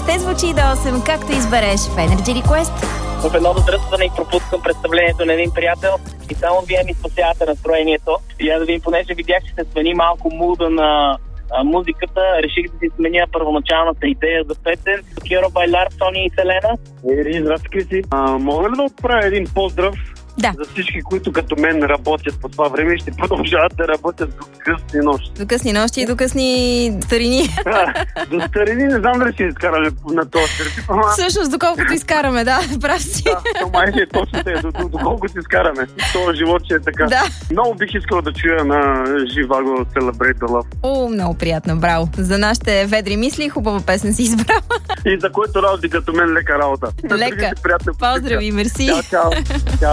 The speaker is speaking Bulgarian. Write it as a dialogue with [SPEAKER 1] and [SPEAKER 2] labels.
[SPEAKER 1] ще звучи до 8, както избереш в Energy Request.
[SPEAKER 2] В едно задръстване и пропускам представлението на един приятел и само вие ми спасявате настроението. И аз да ви, понеже видях, че се смени малко муда на музиката, реших да си сменя първоначалната идея за песен. Киро Байлар, Сони и Селена.
[SPEAKER 3] Здравейте си. Мога ли да отправя един поздрав?
[SPEAKER 1] Да.
[SPEAKER 3] За всички, които като мен работят по това време и ще продължават да работят до късни нощи.
[SPEAKER 1] До късни нощи и до късни старини.
[SPEAKER 3] До старини не знам дали ще изкараме на този стереотип, ама...
[SPEAKER 1] Всъщност, доколкото изкараме, да, прав си.
[SPEAKER 3] Да, май е точно те, доколкото изкараме. Това живот ще е така.
[SPEAKER 1] Да.
[SPEAKER 3] Много бих искал да чуя на Живаго Celebrate the Love.
[SPEAKER 1] О, много приятно, браво. За нашите ведри мисли, хубава песен си избрала.
[SPEAKER 3] И за който работи като мен лека работа.
[SPEAKER 1] Лека. Поздрави, мерси.
[SPEAKER 3] Чао.